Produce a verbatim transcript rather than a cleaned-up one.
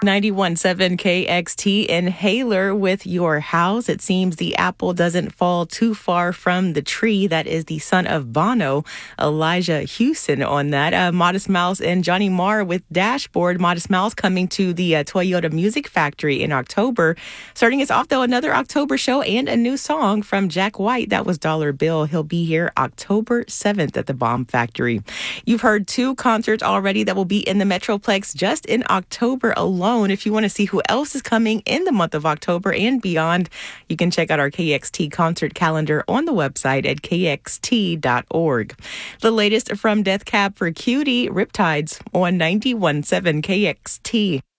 ninety-one point seven K X T Inhaler with Your House. It seems the apple doesn't fall too far from the tree. That is the son of Bono, Elijah Houston on that. Uh, Modest Mouse and Johnny Marr with Dashboard. Modest Mouse coming to the uh, Toyota Music Factory in October. Starting us off, though, another October show and a new song from Jack White. That was Dollar Bill. He'll be here October seventh at the Bomb Factory. You've heard two concerts already that will be in the Metroplex just in October alone. If you want to see who else is coming in the month of October and beyond, you can check out our K X T concert calendar on the website at K X T dot org. The latest from Death Cab for Cutie, Riptides on ninety-one point seven K X T.